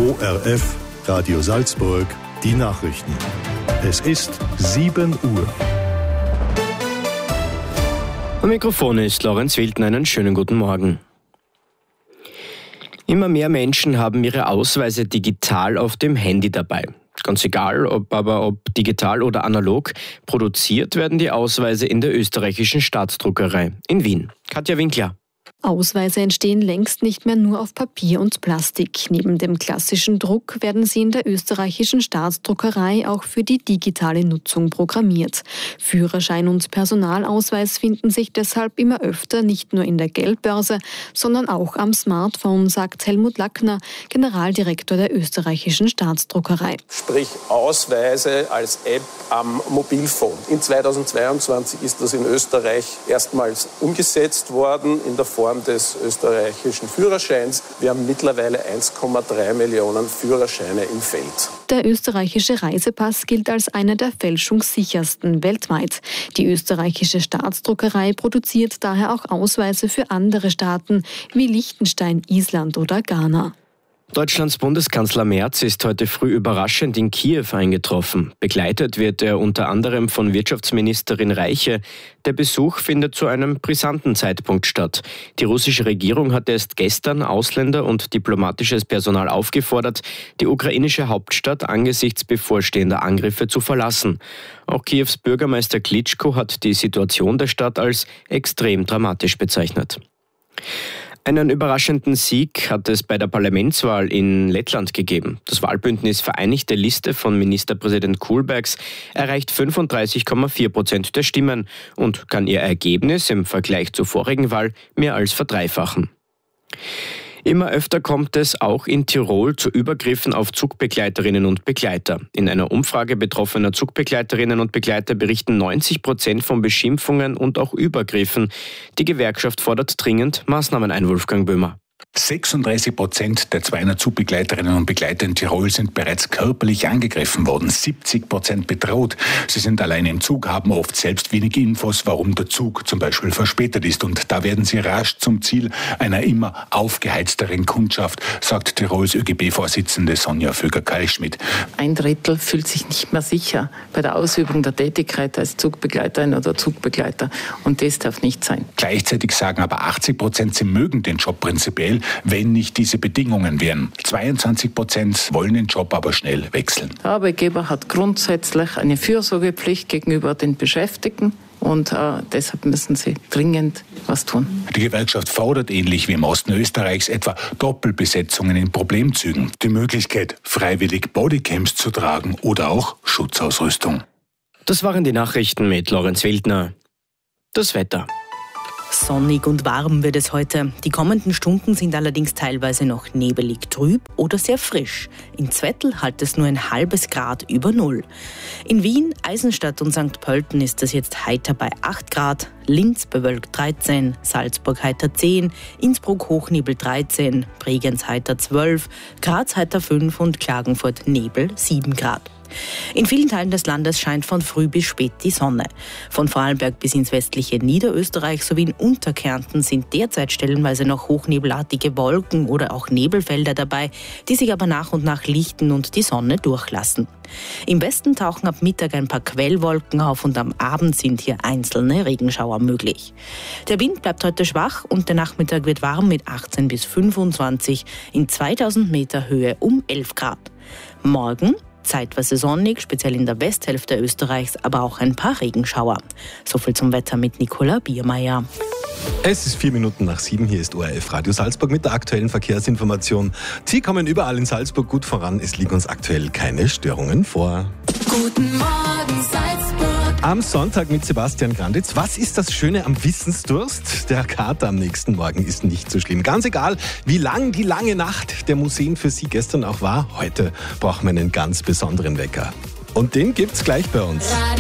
ORF, Radio Salzburg, die Nachrichten. Es ist 7 Uhr. Am Mikrofon ist Lorenz Wilden. Einen schönen guten Morgen. Immer mehr Menschen haben ihre Ausweise digital auf dem Handy dabei. Ganz egal, ob digital oder analog, produziert werden die Ausweise in der österreichischen Staatsdruckerei in Wien. Katja Winkler. Ausweise entstehen längst nicht mehr nur auf Papier und Plastik. Neben dem klassischen Druck werden sie in der österreichischen Staatsdruckerei auch für die digitale Nutzung programmiert. Führerschein und Personalausweis finden sich deshalb immer öfter nicht nur in der Geldbörse, sondern auch am Smartphone, sagt Helmut Lackner, Generaldirektor der österreichischen Staatsdruckerei. Sprich Ausweise als App am Mobilphone. In 2022 ist das in Österreich erstmals umgesetzt worden in der Form des österreichischen Führerscheins. Wir haben mittlerweile 1,3 Millionen Führerscheine im Feld. Der österreichische Reisepass gilt als einer der fälschungssichersten weltweit. Die österreichische Staatsdruckerei produziert daher auch Ausweise für andere Staaten wie Liechtenstein, Island oder Ghana. Deutschlands Bundeskanzler Merz ist heute früh überraschend in Kiew eingetroffen. Begleitet wird er unter anderem von Wirtschaftsministerin Reiche. Der Besuch findet zu einem brisanten Zeitpunkt statt. Die russische Regierung hat erst gestern Ausländer und diplomatisches Personal aufgefordert, die ukrainische Hauptstadt angesichts bevorstehender Angriffe zu verlassen. Auch Kiews Bürgermeister Klitschko hat die Situation der Stadt als extrem dramatisch bezeichnet. Einen überraschenden Sieg hat es bei der Parlamentswahl in Lettland gegeben. Das Wahlbündnis Vereinigte Liste von Ministerpräsident Kulbergs erreicht 35,4% der Stimmen und kann ihr Ergebnis im Vergleich zur vorigen Wahl mehr als verdreifachen. Immer öfter kommt es auch in Tirol zu Übergriffen auf Zugbegleiterinnen und Begleiter. In einer Umfrage betroffener Zugbegleiterinnen und Begleiter berichten 90% von Beschimpfungen und auch Übergriffen. Die Gewerkschaft fordert dringend Maßnahmen ein, Wolfgang Böhmer. 36% der 200 Zugbegleiterinnen und Begleiter in Tirol sind bereits körperlich angegriffen worden, 70% bedroht. Sie sind alleine im Zug, haben oft selbst wenig Infos, warum der Zug zum Beispiel verspätet ist. Und da werden sie rasch zum Ziel einer immer aufgeheizteren Kundschaft, sagt Tirols ÖGB-Vorsitzende Sonja Vöger-Kalschmidt. 1/3 fühlt sich nicht mehr sicher bei der Ausübung der Tätigkeit als Zugbegleiterin oder Zugbegleiter. Und das darf nicht sein. Gleichzeitig sagen aber 80%, sie mögen den Job prinzipiell, wenn nicht diese Bedingungen wären. 22% wollen den Job aber schnell wechseln. Der Arbeitgeber hat grundsätzlich eine Fürsorgepflicht gegenüber den Beschäftigten und deshalb müssen sie dringend was tun. Die Gewerkschaft fordert ähnlich wie im Osten Österreichs etwa Doppelbesetzungen in Problemzügen, die Möglichkeit, freiwillig Bodycams zu tragen oder auch Schutzausrüstung. Das waren die Nachrichten mit Lorenz Wildner. Das Wetter. Sonnig und warm wird es heute. Die kommenden Stunden sind allerdings teilweise noch nebelig, trüb oder sehr frisch. In Zwettl halt es nur ein halbes Grad über Null. In Wien, Eisenstadt und St. Pölten ist es jetzt heiter bei 8 Grad, Linz bewölkt 13, Salzburg heiter 10, Innsbruck Hochnebel 13, Bregenz heiter 12, Graz heiter 5 und Klagenfurt Nebel 7 Grad. In vielen Teilen des Landes scheint von früh bis spät die Sonne. Von Vorarlberg bis ins westliche Niederösterreich sowie in Unterkärnten sind derzeit stellenweise noch hochnebelartige Wolken oder auch Nebelfelder dabei, die sich aber nach und nach lichten und die Sonne durchlassen. Im Westen tauchen ab Mittag ein paar Quellwolken auf und am Abend sind hier einzelne Regenschauer möglich. Der Wind bleibt heute schwach und der Nachmittag wird warm mit 18 bis 25, in 2000 Meter Höhe um 11 Grad. Morgen zeitweise sonnig, speziell in der Westhälfte Österreichs, aber auch ein paar Regenschauer. Soviel zum Wetter mit Nicola Biermeier. Es ist 7:04. Hier ist ORF Radio Salzburg mit der aktuellen Verkehrsinformation. Sie kommen überall in Salzburg gut voran. Es liegen uns aktuell keine Störungen vor. Guten Morgen Salzburg. Am Sonntag mit Sebastian Granditz. Was ist das Schöne am Wissensdurst? Der Kater am nächsten Morgen ist nicht so schlimm. Ganz egal, wie lang die lange Nacht der Museen für Sie gestern auch war. Heute brauchen wir einen ganz besonderen Wecker. Und den gibt's gleich bei uns.